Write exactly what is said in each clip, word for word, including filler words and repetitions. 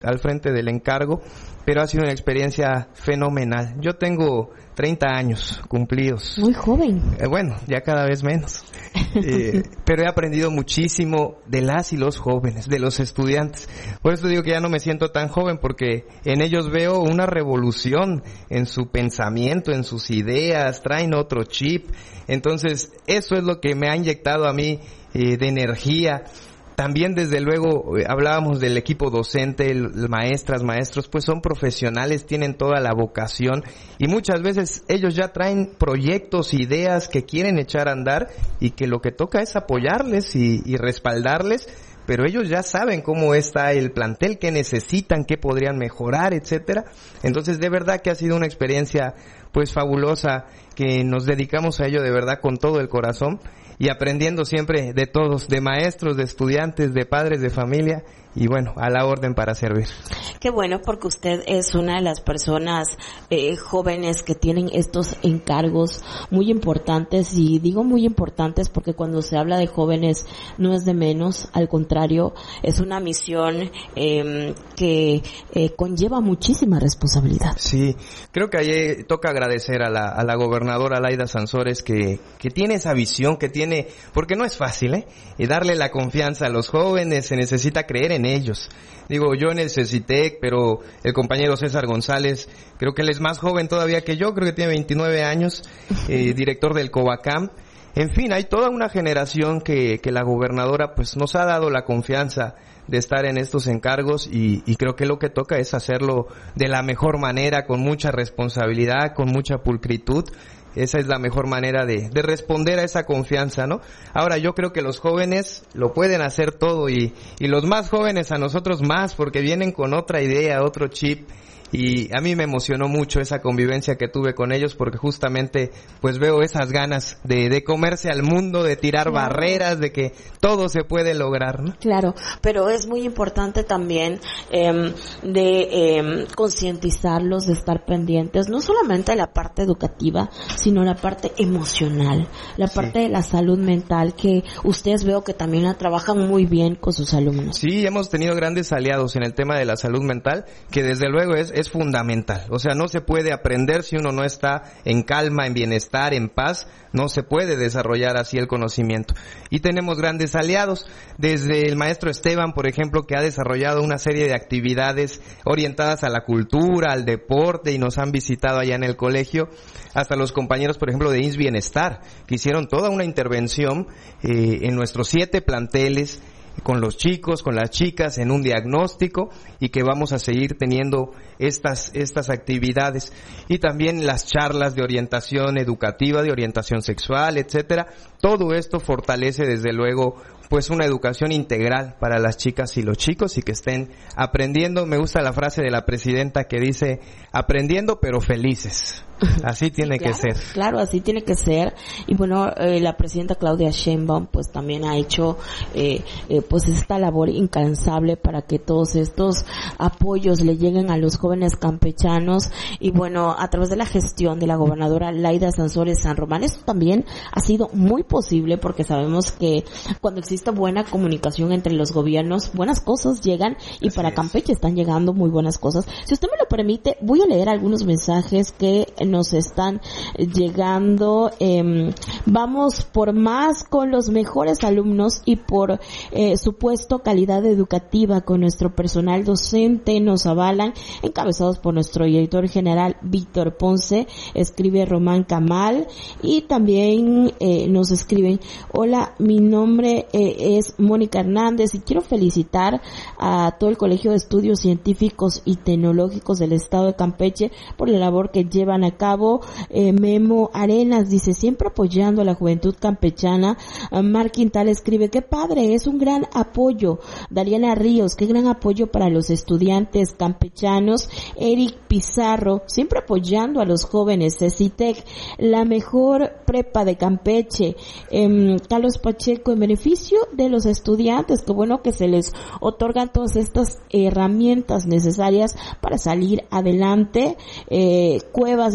al frente del encargo, pero ha sido una experiencia fenomenal. Yo tengo treinta años cumplidos. Muy joven. Eh, bueno, ya cada vez menos. Eh, pero he aprendido muchísimo de las y los jóvenes, de los estudiantes. Por eso digo que ya no me siento tan joven, porque en ellos veo una revolución en su pensamiento, en sus ideas, traen otro chip. Entonces, eso es lo que me ha inyectado a mí eh, de energía. También, desde luego, hablábamos del equipo docente, el, maestras, maestros, pues son profesionales, tienen toda la vocación y muchas veces ellos ya traen proyectos, ideas que quieren echar a andar y que lo que toca es apoyarles y, y respaldarles, pero ellos ya saben cómo está el plantel, qué necesitan, qué podrían mejorar, etcétera. Entonces, de verdad que ha sido una experiencia pues fabulosa, que nos dedicamos a ello de verdad con todo el corazón. Y aprendiendo siempre de todos, de maestros, de estudiantes, de padres de familia, y bueno, a la orden para servir. Qué bueno, porque usted es una de las personas eh, jóvenes que tienen estos encargos muy importantes, y digo muy importantes porque cuando se habla de jóvenes no es de menos, al contrario, es una misión eh, que eh, conlleva muchísima responsabilidad. Sí, creo que ahí toca agradecer a la, a la gobernadora Laida Sansores que, que tiene esa visión, que tiene, porque no es fácil, ¿eh? Y darle la confianza a los jóvenes, se necesita creer en ellos. Digo, yo en el CECITEC, pero el compañero César González, creo que él es más joven todavía que yo, creo que tiene veintinueve años, eh, director del COBACAM. En fin, hay toda una generación que, que la gobernadora pues nos ha dado la confianza de estar en estos encargos y, y creo que lo que toca es hacerlo de la mejor manera, con mucha responsabilidad, con mucha pulcritud. Esa es la mejor manera de, de responder a esa confianza, ¿no? Ahora, yo creo que los jóvenes lo pueden hacer todo y, y los más jóvenes a nosotros más, porque vienen con otra idea, otro chip. Y a mí me emocionó mucho esa convivencia que tuve con ellos, porque justamente pues veo esas ganas de, de comerse al mundo, de tirar claro. barreras, de que todo se puede lograr, ¿no? Claro, pero es muy importante también eh, de eh, concientizarlos, de estar pendientes, no solamente de la parte educativa, sino la parte emocional, la parte sí. de la salud mental, que ustedes veo que también la trabajan muy bien con sus alumnos. Sí, hemos tenido grandes aliados en el tema de la salud mental, que desde luego es es fundamental. O sea, no se puede aprender si uno no está en calma, en bienestar, en paz. No se puede desarrollar así el conocimiento. Y tenemos grandes aliados, desde el maestro Esteban, por ejemplo, que ha desarrollado una serie de actividades orientadas a la cultura, al deporte, y nos han visitado allá en el colegio, hasta los compañeros, por ejemplo, de I M S S Bienestar, que hicieron toda una intervención eh, en nuestros siete planteles, con los chicos, con las chicas, en un diagnóstico, y que vamos a seguir teniendo estas estas actividades. Y también las charlas de orientación educativa, de orientación sexual, etcétera. Todo esto fortalece desde luego pues una educación integral para las chicas y los chicos, y que estén aprendiendo. Me gusta la frase de la presidenta que dice, aprendiendo pero felices. Así tiene claro, que ser. Claro, así tiene que ser. Y bueno, eh, la presidenta Claudia Sheinbaum pues también ha hecho eh, eh, pues esta labor incansable para que todos estos apoyos le lleguen a los jóvenes campechanos. Y bueno, a través de la gestión de la gobernadora Laida Sansores San Román, esto también ha sido muy posible, porque sabemos que cuando existe buena comunicación entre los gobiernos, buenas cosas llegan, y Así para es. Campeche están llegando muy buenas cosas. Si usted me lo permite, voy a leer algunos mensajes que nos están llegando. Eh, vamos por más con los mejores alumnos y por eh, supuesto calidad educativa con nuestro personal docente, nos avalan, encabezados por nuestro director general Víctor Ponce, escribe Román Camal, y también eh, nos escriben, hola, mi nombre eh, es Mónica Hernández y quiero felicitar a todo el Colegio de Estudios Científicos y Tecnológicos del Estado de Campeche por la labor que llevan a cabo. eh, Memo Arenas dice, siempre apoyando a la juventud campechana. uh, Mar Quintal escribe, qué padre, es un gran apoyo. Dariana Ríos, qué gran apoyo para los estudiantes campechanos. Eric Pizarro, siempre apoyando a los jóvenes. CECITEC, la mejor prepa de Campeche. eh, Carlos Pacheco, en beneficio de los estudiantes, qué bueno que se les otorgan todas estas herramientas necesarias para salir adelante. eh, Cuevas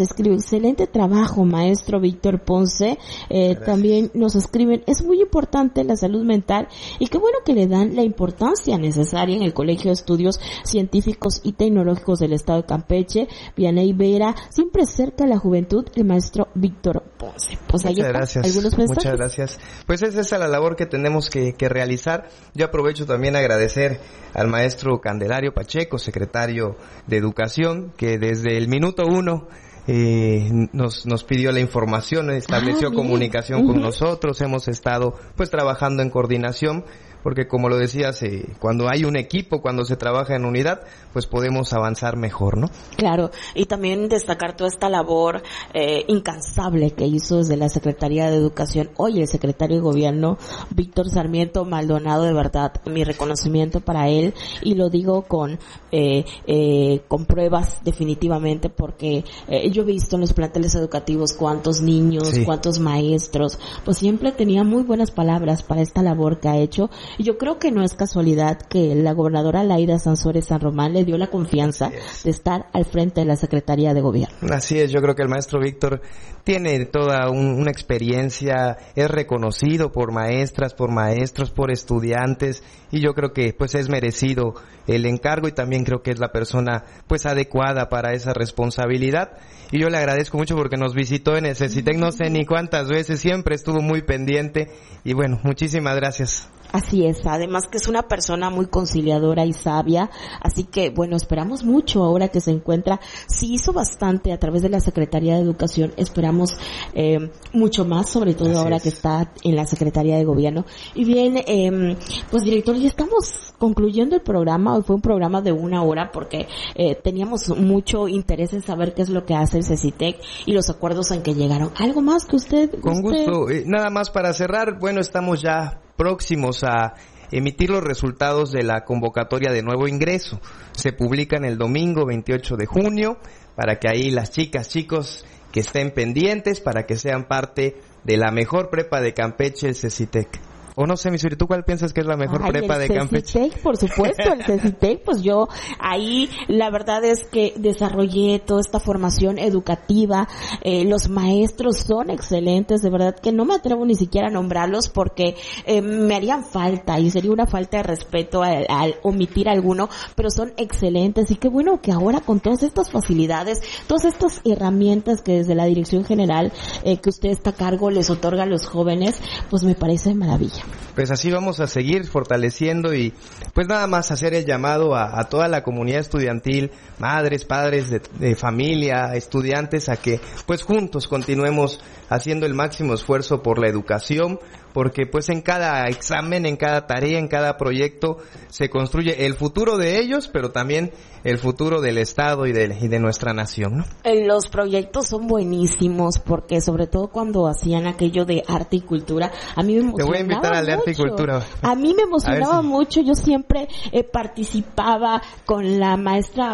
escribe, excelente trabajo, maestro Víctor Ponce. Eh, también nos escriben, es muy importante la salud mental y qué bueno que le dan la importancia necesaria en el Colegio de Estudios Científicos y Tecnológicos del Estado de Campeche. Vianey Vera, siempre cerca de la juventud, el maestro Víctor Ponce. Pues ahí muchas está, gracias. algunos mensajes. Muchas gracias. Pues es esa la labor que tenemos que, que realizar. Yo aprovecho también a agradecer al maestro Candelario Pacheco, secretario de Educación, que desde el minuto uno eh, nos nos pidió la información, estableció ah, comunicación uh-huh. con nosotros, hemos estado pues trabajando en coordinación, porque como lo decías, eh, cuando hay un equipo, cuando se trabaja en unidad, pues podemos avanzar mejor, ¿no? Claro, y también destacar toda esta labor eh, incansable que hizo desde la Secretaría de Educación, hoy el secretario de Gobierno, Víctor Sarmiento Maldonado, de verdad, mi reconocimiento para él, y lo digo con eh, eh, con pruebas definitivamente, porque eh, yo he visto en los planteles educativos cuántos niños, sí. cuántos maestros, pues siempre tenía muy buenas palabras para esta labor que ha hecho. Y yo creo que no es casualidad que la gobernadora Laida Sansores San Román le dio la confianza de estar al frente de la Secretaría de Gobierno. Así es, yo creo que el maestro Víctor tiene toda un, una experiencia, es reconocido por maestras, por maestros, por estudiantes, y yo creo que pues es merecido el encargo y también creo que es la persona pues adecuada para esa responsabilidad. Y yo le agradezco mucho porque nos visitó en el CECITEC no sé ni cuántas veces, siempre estuvo muy pendiente y bueno, muchísimas gracias. Así es, además que es una persona muy conciliadora y sabia, así que bueno, esperamos mucho ahora que se encuentra, sí hizo bastante a través de la Secretaría de Educación, esperamos eh, mucho más, sobre todo así ahora es. que está en la Secretaría de Gobierno. Y bien, eh, pues director, ya estamos concluyendo el programa, hoy fue un programa de una hora porque eh, teníamos mucho interés en saber qué es lo que hace el CECITEC y los acuerdos en que llegaron. ¿Algo más que usted? Con usted... gusto, eh, nada más para cerrar, bueno, estamos ya próximos a emitir los resultados de la convocatoria de nuevo ingreso. Se publican el domingo veintiocho de junio para que ahí las chicas, chicos que estén pendientes para que sean parte de la mejor prepa de Campeche, el CECITEC. O no sé, Misuri, ¿tú cuál piensas que es la mejor Ay, prepa de Campeche? CECITEC, por supuesto, el CECITEC, pues yo ahí la verdad es que desarrollé toda esta formación educativa, eh, los maestros son excelentes, de verdad que no me atrevo ni siquiera a nombrarlos porque eh, me harían falta y sería una falta de respeto al, al omitir alguno, pero son excelentes y qué bueno que ahora con todas estas facilidades, todas estas herramientas que desde la Dirección General eh, que usted está a cargo les otorga a los jóvenes, pues me parece maravilla. Pues así vamos a seguir fortaleciendo y pues nada más hacer el llamado a, a toda la comunidad estudiantil, madres, padres de, de familia, estudiantes, a que pues juntos continuemos haciendo el máximo esfuerzo por la educación, porque pues en cada examen, en cada tarea, en cada proyecto se construye el futuro de ellos, pero también el futuro del Estado y de, y de nuestra nación, ¿no? Los proyectos son buenísimos porque sobre todo cuando hacían aquello de arte y cultura, a mí me emocionaba. Te voy a invitar al de arte y cultura. A mí me emocionaba si... mucho, yo siempre eh, participaba con la maestra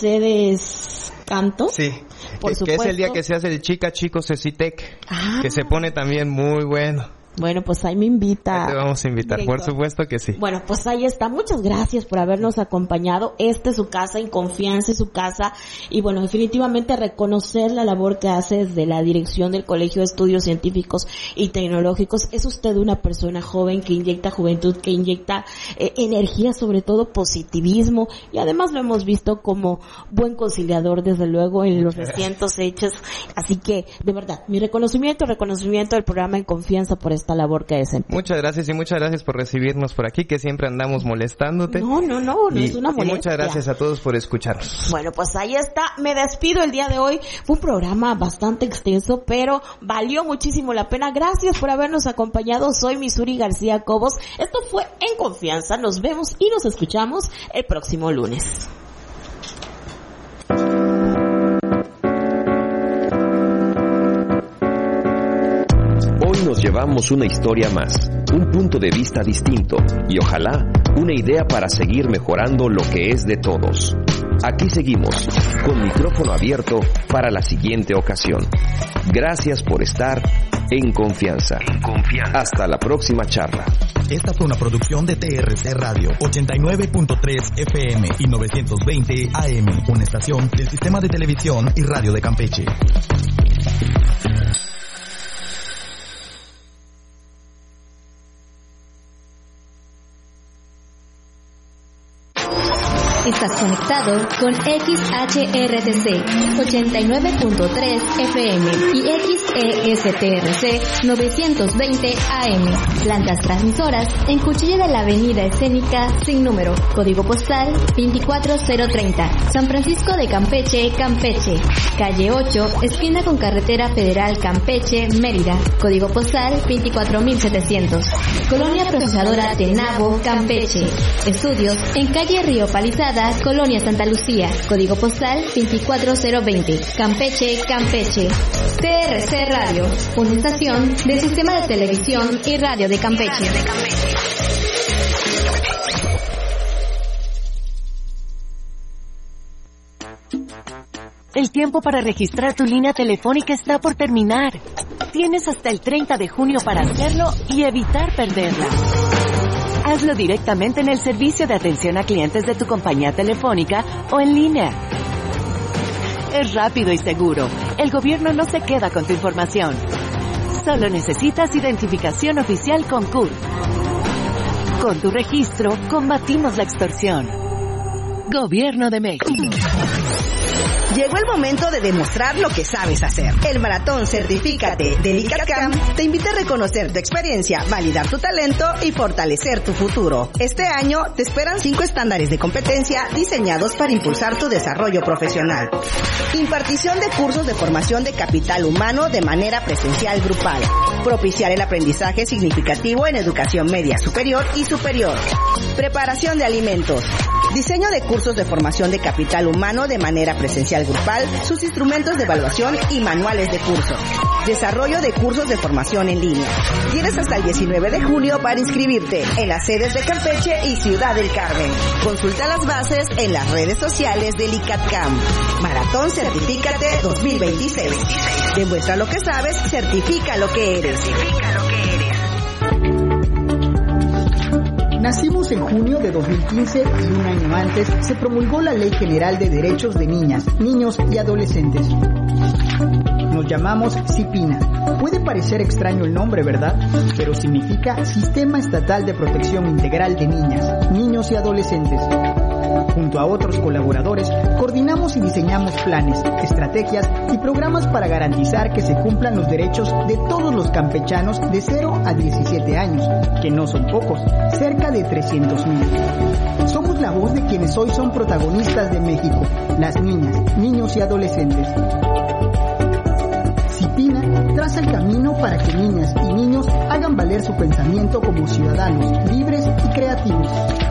Mercedes Canto. Sí, por que, supuesto. Que es el día que se hace el Chica Chico CECITEC, ah. que se pone también muy bueno. Bueno, pues ahí me invita. Ahí te vamos a invitar, director. Por supuesto que sí. Bueno, pues ahí está. Muchas gracias por habernos acompañado. Esta es su casa, en confianza es su casa. Y bueno, definitivamente reconocer la labor que hace desde la dirección del Colegio de Estudios Científicos y Tecnológicos. Es usted una persona joven que inyecta juventud, que inyecta eh, energía, sobre todo positivismo. Y además lo hemos visto como buen conciliador, desde luego, en los recientes hechos. Así que, de verdad, mi reconocimiento, reconocimiento del programa En Confianza por esta labor que desempeña. Muchas gracias y muchas gracias por recibirnos por aquí, que siempre andamos molestándote. No, no, no, no y, es una molestia. Y muchas gracias a todos por escucharnos. Bueno, pues ahí está, me despido el día de hoy. Fue un programa bastante extenso, pero valió muchísimo la pena. Gracias por habernos acompañado. Soy Misuri García Cobos. Esto fue En Confianza. Nos vemos y nos escuchamos el próximo lunes. Nos llevamos una historia más, un punto de vista distinto y ojalá una idea para seguir mejorando lo que es de todos. Aquí seguimos, con micrófono abierto para la siguiente ocasión. Gracias por estar En confianza. En confianza. Hasta la próxima charla. Esta fue una producción de T R C Radio, ochenta y nueve punto tres F M y novecientos veinte A M, una estación del Sistema de Televisión y Radio de Campeche. Estás conectado con X H R T C ochenta y nueve punto tres F M y X E S T R C novecientos veinte A M. Plantas transmisoras en Cuchilla de la Avenida Escénica sin número. Código postal veinticuatro cero treinta. San Francisco de Campeche, Campeche. Calle ocho, esquina con Carretera Federal Campeche, Mérida. Código postal veinticuatro mil setecientos. Colonia Procesadora Tenabo, Campeche. Estudios en calle Río Palizada, Colonia Santa Lucía, código postal veinticuatro cero veinte, Campeche, Campeche. T R C Radio, una estación del Sistema de Televisión y Radio de Campeche. El tiempo para registrar tu línea telefónica está por terminar. Tienes hasta el treinta de junio para hacerlo y evitar perderla. Hazlo directamente en el servicio de atención a clientes de tu compañía telefónica o en línea. Es rápido y seguro. El gobierno no se queda con tu información. Solo necesitas identificación oficial con C U R. Con tu registro, combatimos la extorsión. Gobierno de México. Llegó el momento de demostrar lo que sabes hacer. El Maratón Certifícate de LICATCAM te invita a reconocer tu experiencia, validar tu talento y fortalecer tu futuro. Este año te esperan cinco estándares de competencia diseñados para impulsar tu desarrollo profesional. Impartición de cursos de formación de capital humano de manera presencial grupal. Propiciar el aprendizaje significativo en educación media superior y superior. Preparación de alimentos. Diseño de cursos de formación de capital humano de manera presencial grupal, sus instrumentos de evaluación y manuales de curso. Desarrollo de cursos de formación en línea. Tienes hasta el diecinueve de junio para inscribirte en las sedes de Campeche y Ciudad del Carmen. Consulta las bases en las redes sociales del LICATCAM. Maratón Certifícate dos mil veintiséis. Demuestra lo que sabes, certifica lo que eres. Certifica lo que eres. Nacimos en junio de dos mil quince y un año antes se promulgó la Ley General de Derechos de Niñas, Niños y Adolescentes. Nos llamamos CIPINA. Puede parecer extraño el nombre, ¿verdad? Pero significa Sistema Estatal de Protección Integral de Niñas, Niños y Adolescentes. Junto a otros colaboradores, coordinamos y diseñamos planes, estrategias y programas para garantizar que se cumplan los derechos de todos los campechanos de cero a diecisiete años, que no son pocos, cerca de trescientos mil. Somos la voz de quienes hoy son protagonistas de México, las niñas, niños y adolescentes. CIPINA traza el camino para que niñas y niños hagan valer su pensamiento como ciudadanos libres y creativos.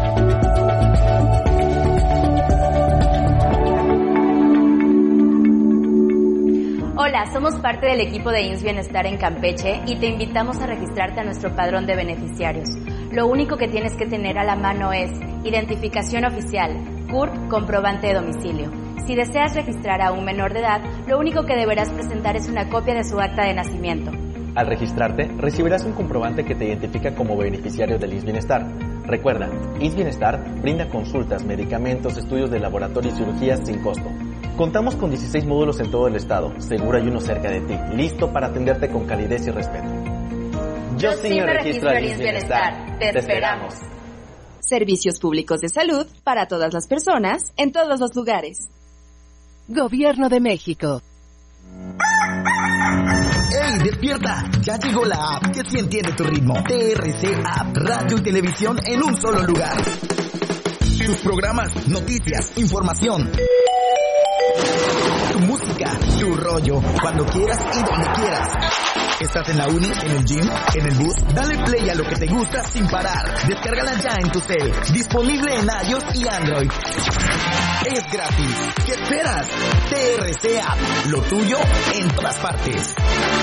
Hola, somos parte del equipo de I M S S Bienestar en Campeche y te invitamos a registrarte a nuestro padrón de beneficiarios. Lo único que tienes que tener a la mano es identificación oficial, C U R P, comprobante de domicilio. Si deseas registrar a un menor de edad, lo único que deberás presentar es una copia de su acta de nacimiento. Al registrarte, recibirás un comprobante que te identifica como beneficiario del I M S S Bienestar. Recuerda, I M S S Bienestar brinda consultas, medicamentos, estudios de laboratorio y cirugías sin costo. Contamos con dieciséis módulos en todo el estado, seguro hay uno cerca de ti, listo para atenderte con calidez y respeto. Yo sí me registro al I M S S Bienestar. Te esperamos. Servicios públicos de salud para todas las personas, en todos los lugares. Gobierno de México. ¡Ey, despierta! Ya llegó la app que sí entiende tu ritmo. T R C App, radio y televisión en un solo lugar. Tus programas, noticias, información. Tu música, tu rollo, cuando quieras y donde quieras. ¿Estás en la uni, en el gym, en el bus? Dale play a lo que te gusta sin parar. Descárgala ya en tu cel. Disponible en iOS y Android. Es gratis. ¿Qué esperas? T R C App, lo tuyo en todas partes.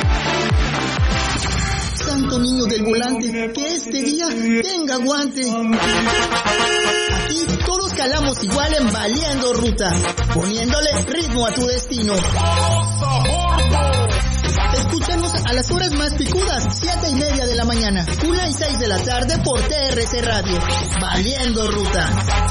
Santo niño del volante, que este día tenga guante. Aquí todos calamos igual en Valiendo Ruta, poniéndole ritmo a tu destino. Escúchanos a las horas más picudas, siete y media de la mañana, una y seis de la tarde por T R C Radio. Valiendo ruta.